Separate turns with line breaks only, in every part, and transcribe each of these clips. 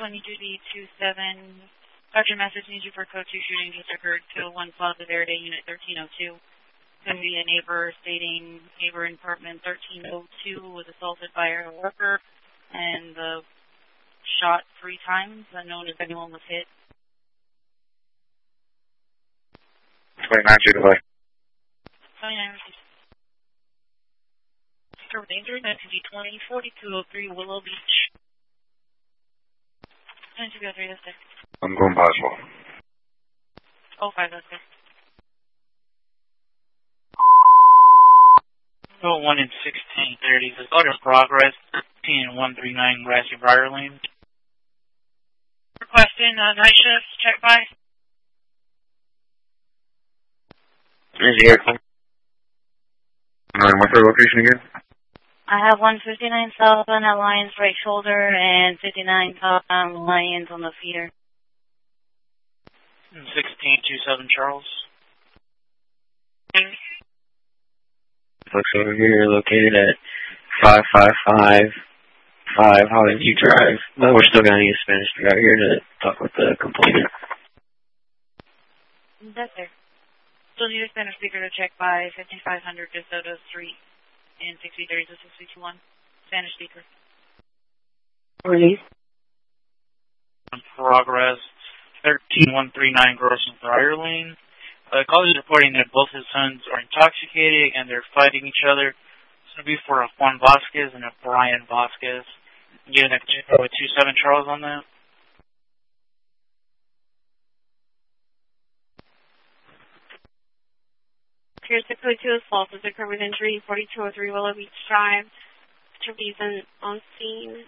1 UGB27. Dr. Message needs you for code 2 shooting just occurred. Kill 1 Plaza Verde, Unit 1302. Going to be a neighbor stating neighbor in apartment 1302 was assaulted by a worker and shot 3 times. Unknown if anyone was hit.
29 shoot away.
29 received. Danger, that could be 204203 Willow Beach. 2203, that's there.
I'm going possible.
05, that's there.
1 and 1630. This is Order Progress, 13 and 139 Grassy Briar Lane.
Requesting night shift, check by.
Is here. What's our location again?
I have 159 southbound at Lions right shoulder and 59 southbound Lions on the feeder.
1627 Charles.
Folks over here located at 5555 Holland View Drive. But we're still going to need a Spanish speaker out here to talk with the complainant.
That's there. Still need a Spanish speaker to check by 5500 DeSoto Street in 6330 to 6321. Spanish speaker.
Release.
Progress, 13139 Grossen Briar Lane. Caller is reporting that both his sons are intoxicated and they're fighting each other. It's going to be for a Juan Vasquez and a Brian Vasquez. Getting a 27 Charles on that.
Pier 602 assault is occurred with injury, 4203 Willow Beach Drive. To reason on scene.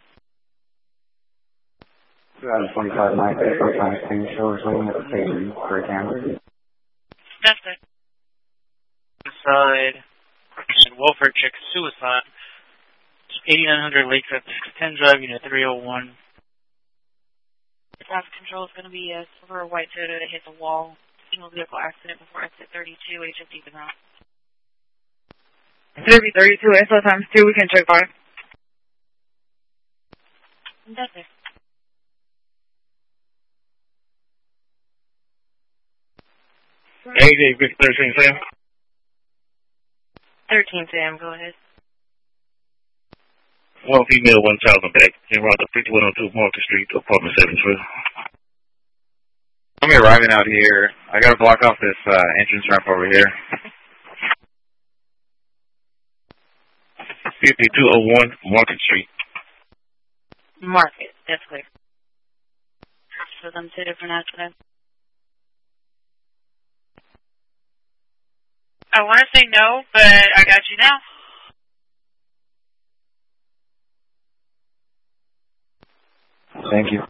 25 Mike, times 10 shores, waiting at the station for a camera.
That's it.
Inside, welfare check suicide. 8900 Lakefront 610 Drive, Unit 301.
Traffic control is going to be a silver or white Toyota that hit the wall. Single vehicle accident before exit 32, HFD the route.
32, SO times 2, we can check by.
That's it.
AJ, 13 Sam.
13 Sam, go ahead.
1 female, 1000 back. En route to 5102 Market Street to apartment 73. I'm arriving out here. I gotta block off this entrance ramp over here. 5201 Market Street.
Market, that's clear. So them 2 different accidents. I want to say no, but I got you now.
Thank you.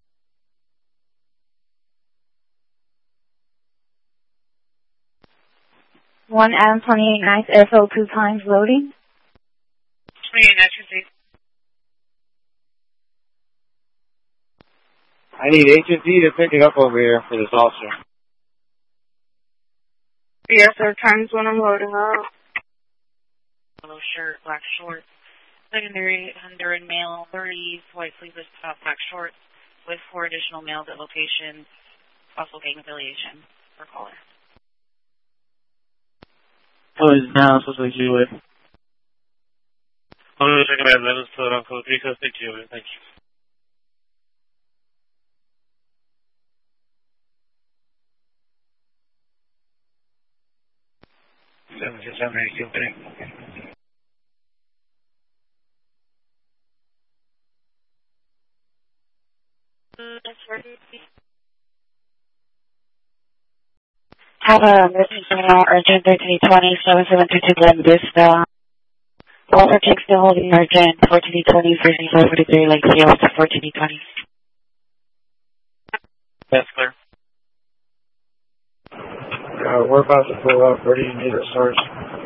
1 Adam 28 nights, SO 2 times loading.
28 nights, receive.
I need HFD to pick it up over here for this officer.
Yes, sir, times 1 I'm loading up.
Yellow shirt, black shorts. Secondary Honduran male, 30s, white sleeveless top, black shorts, with 4 additional males at location, possible gang affiliation for caller.
Oh, it's now supposed to be Julie. I'm going to check it out. Let us put on code 376 Julie. Thank you.
Have a emergency urgent 1320 7722 Glen Vista. Walter Chick still holding urgent 1420 5543 Lake Field to 1420.
That's clear.
We're about to pull up. Where do you need a source?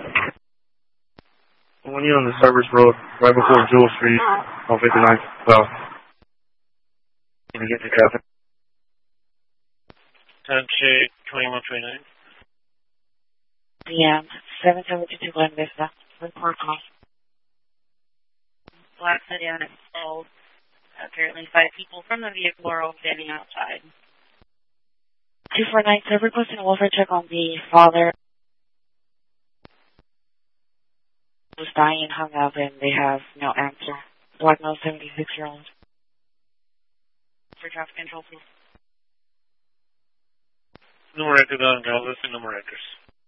When you're on the Service Road, right before Jewel Street, on 59th South. Can you get to traffic?
Time check 2129.
Yeah, 7722 Glen Vista. Report call. Black sedan installed. Apparently 5 people from the vehicle are all standing outside.
249, so requesting a welfare check on the father who's dying, hung up, and they have no answer. Black male, 76-year-old.
For traffic control, please.
No record on Galvez and no records.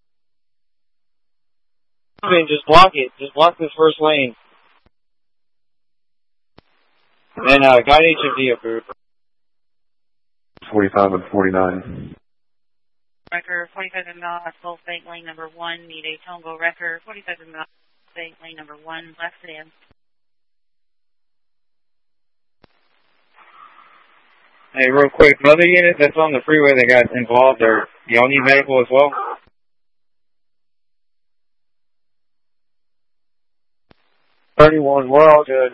I mean, just block it. Just block this first lane. And guide HMD approved.
45 and 49.
Record 45 inbound, full bank lane number 1, need a Tongo record 45 inbound, bank lane number 1, left sedan.
Hey, real quick, another unit that's on the freeway that got involved, y'all need medical as well? We're all good.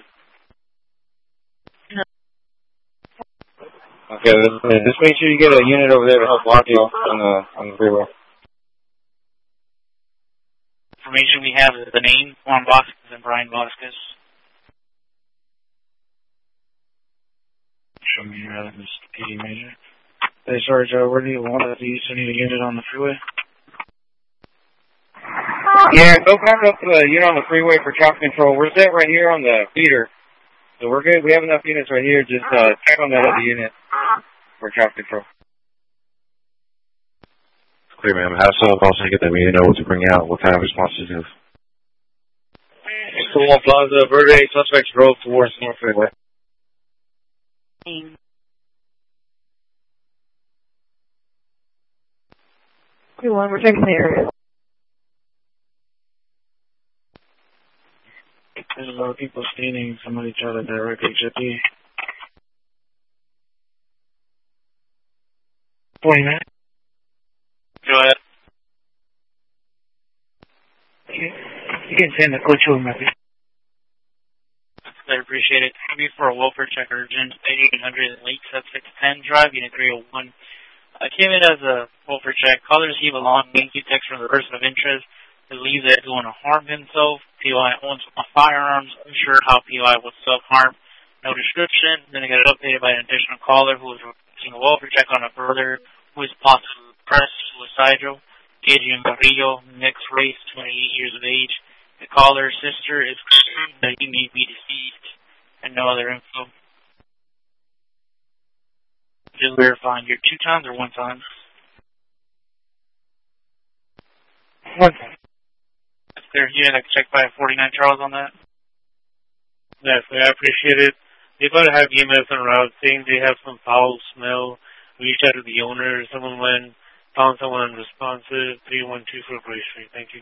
Okay, just make sure you get a unit over there to help block you on the freeway.
Information we have is the name, Juan Vasquez and Brian Vasquez.
Show me your Mr. PD Major.
Hey, sorry, Joe, where do you want it? Do you still need a unit on the freeway? Yeah, go back up to the unit on the freeway for traffic control. We're set right here on the feeder. So we're good. We have enough units right here. Just check on that other unit for traffic control.
Clear, ma'am. Have someone call so get them. You know what to bring out, what kind of responses you have.
21 Plaza, Verde, suspects drove towards North Freeway.
We're checking the area.
There's a lot of people standing. Somebody try to direct HFD. 49.
Go ahead.
You can send a coach over, maybe.
I appreciate it. Maybe for a welfare check urgent, 8800 Lake Sub 610 Drive, Unit 301. I came in as a welfare check. Caller received a long thank you text from the person of interest. Believes that he's going to harm himself. POI owns firearms. Unsure how POI would self-harm. No description. Then I got it updated by an additional caller who was requesting a welfare check on a brother who is possibly depressed, suicidal. Adrian Carrillo, mixed race, 28 years of age. The caller's sister is concerned that he may be deceased and no other info. Just verifying your 2 times or 1 time?
1 time.
That's clear. You had a check by 49 Charles on that?
Yes, I appreciate it. They gotta have EMS en route saying they have some foul smell. We reached out to the owner. Someone found someone unresponsive. 312 for Grace Street. Thank you.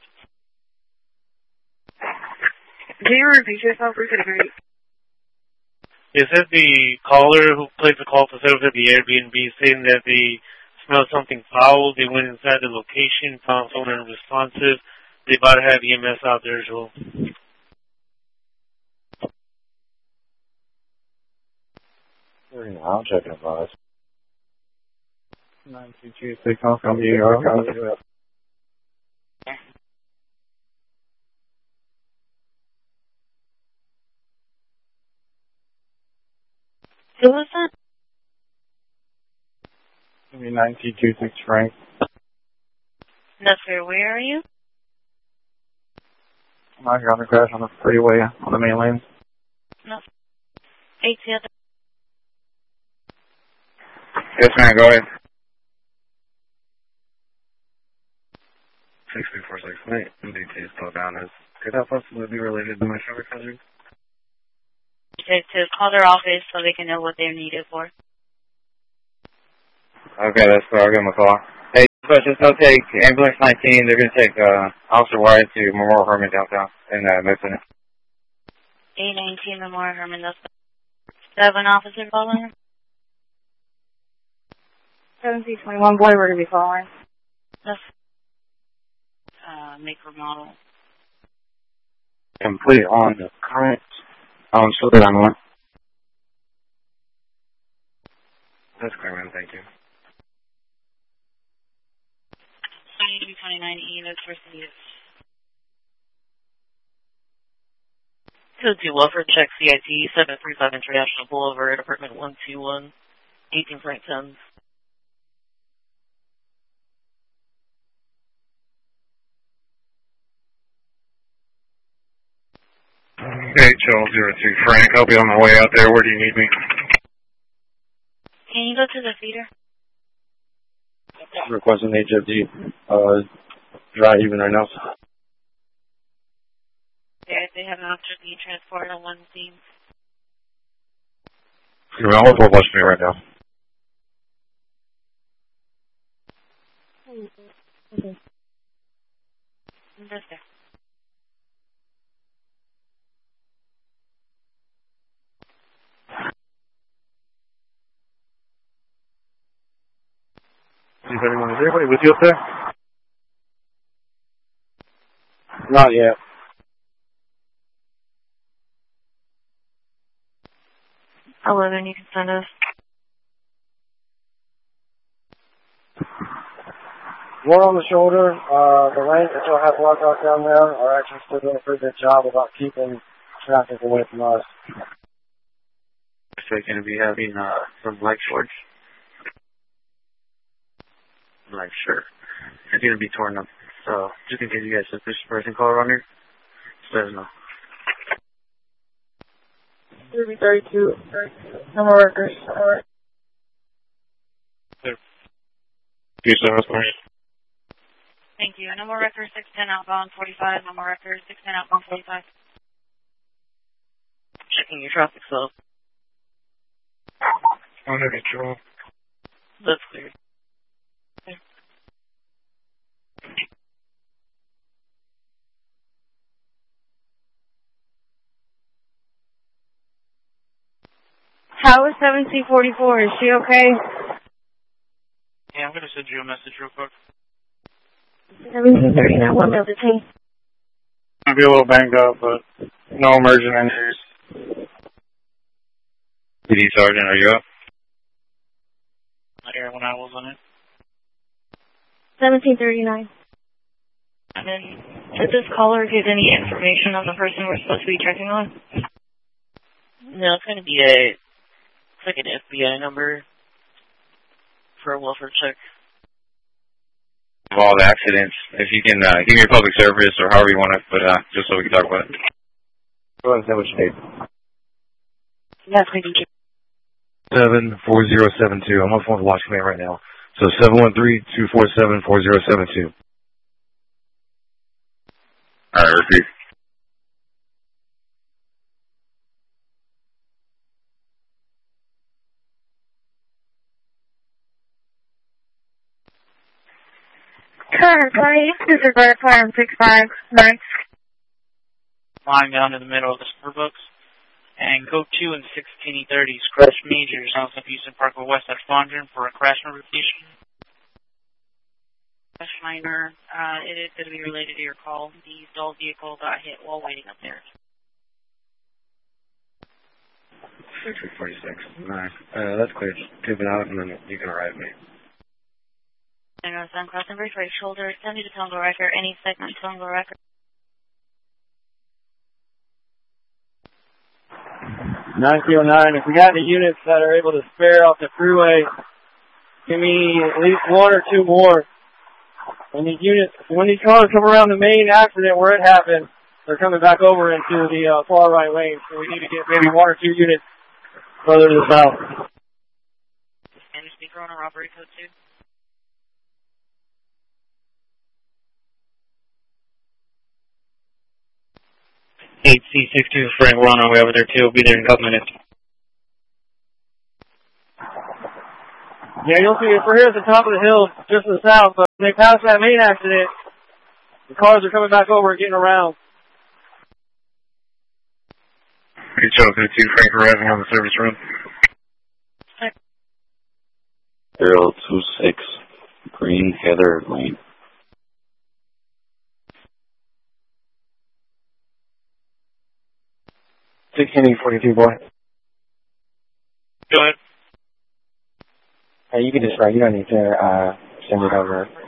Can you repeat yourself? We could hear you.
It said the caller who placed the call for service at the Airbnb saying that they smelled something foul. They went inside the location, found someone unresponsive. They about to have EMS out there as well.
I'll check it out. 922, they come from you.
Who was that?
9226 Frank.
No, sir. Where are you?
I'm out here on the crash on the freeway on the main lane.
No. 8
Yes, ma'am, go ahead.
6346 MDT is still down. Could that possibly be related to my traffic hazard?
To call their office so they can know what they're needed for.
Okay, that's fair. I'll give them a call. Hey, just they'll take ambulance 19. They're going to take Officer Wyatt to Memorial Herman downtown in Midland.
819 Memorial Herman. That's 7 officer calling.
1721 boy, we're going to be calling.
That's make or model.
Complete on the current. So that I'm on.
That's clear, man. Thank you.
29E, that's for City.
Code 2 welfare check CIT 735 International Boulevard, apartment 121, 18 Frank Tons.
HL03 Frank, I'll be on my way out there. Where do you need me?
Can you go to the feeder?
Requesting HFD. Dry even right now.
They have an option to be transported on one team.
I'm on watch me right now.
Understood.
See if anyone is anybody with you up there?
Not yet.
Then you can send us.
One on the shoulder. The lanes that you'll have blocked off down there are actually still doing a pretty good job about keeping traffic away from us.
So going to be having some light shorts. Like, sure. It's going to be torn up. So, just in case you guys have this person color on here, just let us know.
32. No more workers. Alright.
Peace out, sorry.
Thank you. No more records, 610 outbound 45. No more records, 610 outbound 45.
Checking your traffic cell.
Under control.
That's clear.
How is 1744? Is she okay?
Yeah, I'm going to send you a message real quick.
1739, one of the team.
I'll be a little banged up, but no emergent injuries. PD Sergeant, are you up?
Not here when I was on it.
1739.
And then, did this caller give any information on the person we're supposed to be checking on?
No, it's going to be it's like an FBI number for a welfare check.
Of all the accidents, if you can give me your public service or however you want to put it, just so we can talk about it. Go ahead and say what you need.
That's my DJ.
74072. I'm on the phone with Watch Command right now. So 713-247-4072.
All right, repeat.
Disregard plan 659.
Lying down in the middle of the Spurbucks. And code 2 and 1630 crash major sounds like Houston Parkway West at Fondren for a crash notification.
Crash minor, it is going to be related to your call. The stalled vehicle got hit while waiting up there.
646. Alright. That's clear. Just tube it out and then you can arrive me.
And I'm crossing bridge right shoulder, send you to Tongo Record, any segment Tongo Record.
909, if we got any units that are able to spare off the freeway, give me at least one or two more. When these units, when these cars come around the main accident where it happened, they're coming back over into the far right lane, so we need to get maybe one or two units further to the south.
Spanish speaker on a robbery code 2.
C62 Frank, we're on our way over there too. We'll be there in a couple minutes.
Yeah, you'll see if we're here at the top of the hill, just to the south, but when they pass that main accident, the cars are coming back over and getting around.
HL02 Frank arriving on the service room.
026 Green Heather Lane.
$16.42, boy.
Go ahead.
Hey, you can just write. You don't need to send it over.